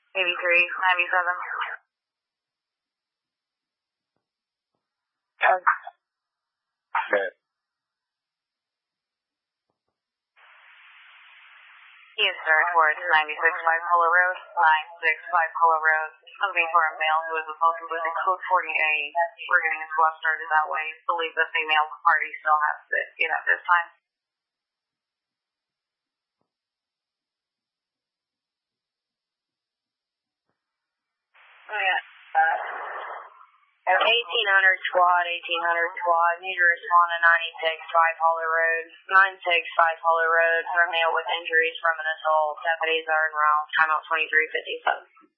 8397. Okay. Eastern towards 965 Polo Road, 965 Polo Road. Something for a male who is assaulted with a code 40A. We're getting his left started that way. Believe the female party still has to get at this time. Okay. 1800 squad, need to respond to 965 Hollow Road, 965 Hollow Road, for a male with injuries from an assault. Deputies are en route, timeout 2357.